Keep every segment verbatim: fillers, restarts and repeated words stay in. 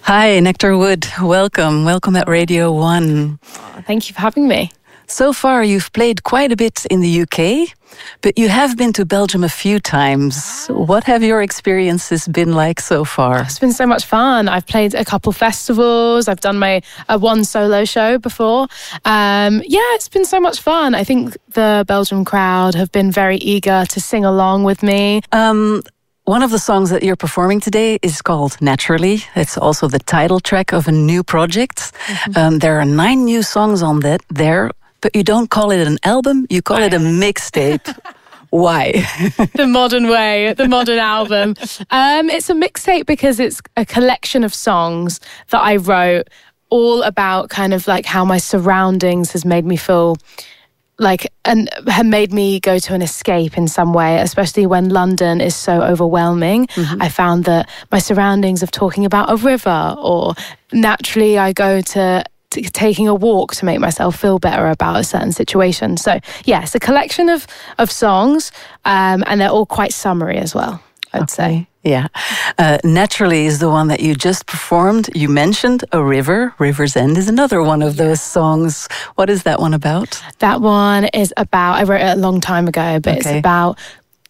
Hi, Nectar Wood. Welcome. Welcome at Radio One. Oh, thank you for having me. So far, you've played quite a bit in the U K, but you have been to Belgium a few times. What have your experiences been like so far? It's been so much fun. I've played a couple festivals. I've done my uh, one solo show before. Um, yeah, it's been so much fun. I think the Belgium crowd have been very eager to sing along with me. Um... One of the songs that you're performing today is called Naturally. It's also the title track of a new project. Mm-hmm. Um, there are nine new songs on that there, but you don't call it an album, you call it a mixtape. Why? The modern way, the modern album. Um, it's a mixtape because it's a collection of songs that I wrote all about kind of like how my surroundings has made me feel like, and have made me go to an escape in some way, especially when London is so overwhelming. Mm-hmm. I found that my surroundings of talking about a river, or naturally I go to, to taking a walk to make myself feel better about a certain situation. So yeah, it's a collection of, of songs, um, and they're all quite summery as well, I'd okay. say. Yeah. Uh, Naturally is the one that you just performed. You mentioned a river. River's End is another one of those songs. What is that one about? That one is about, I wrote it a long time ago, but okay. it's about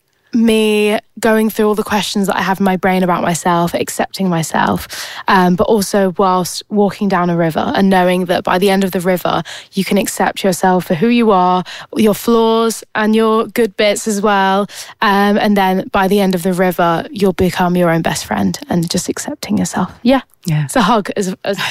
me going through all the questions that I have in my brain about myself, accepting myself, um, but also whilst walking down a river and knowing that by the end of the river, you can accept yourself for who you are, your flaws and your good bits as well. Um, and then by the end of the river, you'll become your own best friend and just accepting yourself. Yeah. Yeah. It's a hug. As, as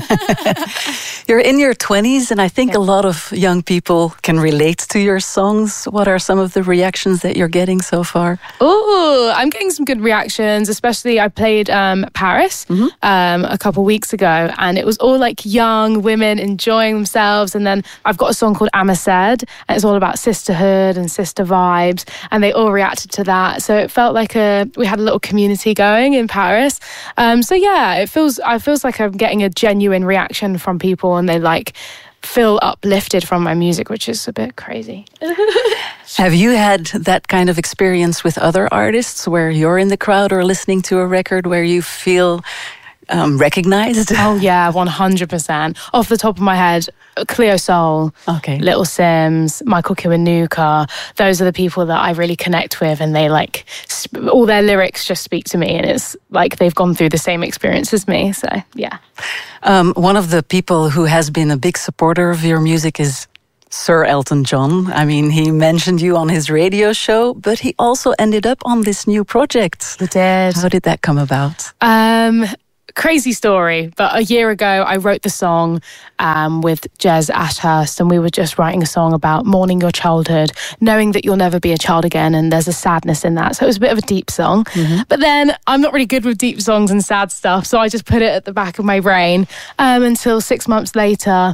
You're in your twenties, and I think yeah. a lot of young people can relate to your songs. What are some of the reactions that you're getting so far? Oh, I'm getting some good reactions, especially I played um, Paris mm-hmm. um, a couple weeks ago, and it was all like young women enjoying themselves. And then I've got a song called Amaced, and it's all about sisterhood and sister vibes, and they all reacted to that. So it felt like a we had a little community going in Paris. Um, so yeah, it feels I feels like I'm getting a genuine reaction from people, and they like feel uplifted from my music, which is a bit crazy. Have you had that kind of experience with other artists where you're in the crowd or listening to a record where you feel um, recognized? Oh yeah, one hundred percent. Off the top of my head, Cleo Sol, okay. Little Sims, Michael Kiwanuka, those are the people that I really connect with, and they like, sp- all their lyrics just speak to me, and it's like they've gone through the same experience as me, so yeah. Um, one of the people who has been a big supporter of your music is Sir Elton John. I mean, he mentioned you on his radio show, but he also ended up on this new project. He did. How did that come about? Um... Crazy story, but a year ago I wrote the song um, with Jez Ashurst, and we were just writing a song about mourning your childhood, knowing that you'll never be a child again, and there's a sadness in that. So it was a bit of a deep song. Mm-hmm. But then I'm not really good with deep songs and sad stuff, so I just put it at the back of my brain um, until six months later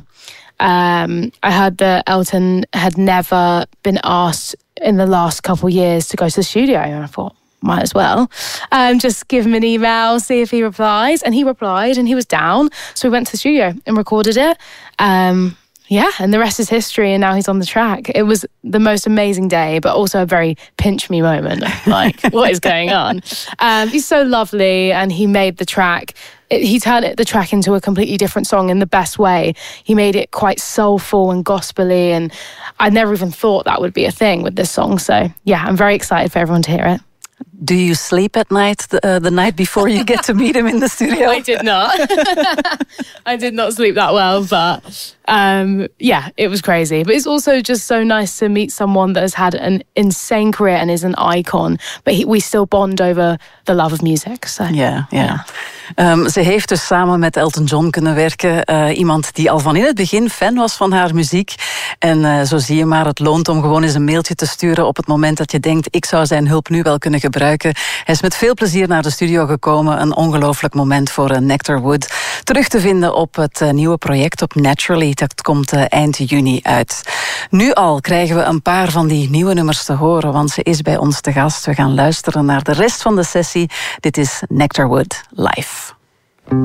um, I heard that Elton had never been asked in the last couple of years to go to the studio, and I thought, might as well um, just give him an email, see if he replies. And he replied, and he was down. So we went to the studio and recorded it. Um, yeah, and the rest is history, and now he's on the track. It was the most amazing day, but also a very pinch me moment. Like, what is going on? Um, he's so lovely, and he made the track. It, he turned it, the track into a completely different song in the best way. He made it quite soulful and gospel-y, and I never even thought that would be a thing with this song. So yeah, I'm very excited for everyone to hear it. Do you sleep at night, the, uh, the night before you get to meet him in the studio? I did not. I did not sleep that well, but um, yeah, it was crazy. But it's also just so nice to meet someone that has had an insane career and is an icon. But he, we still bond over the love of music. So, ja, ja. Um, ze heeft dus samen met Elton John kunnen werken. Uh, iemand die al van in het begin fan was van haar muziek. En uh, zo zie je maar, het loont om gewoon eens een mailtje te sturen op het moment dat je denkt, ik zou zijn hulp nu wel kunnen gebruiken. Hij is met veel plezier naar de studio gekomen. Een ongelooflijk moment voor uh, Nectar Wood. Terug te vinden op het uh, nieuwe project op Naturally. Dat komt uh, eind juni uit. Nu al krijgen we een paar van die nieuwe nummers te horen, want ze is bij ons te gast. We gaan luisteren naar de rest van de sessie. Dit is Nectar Wood live.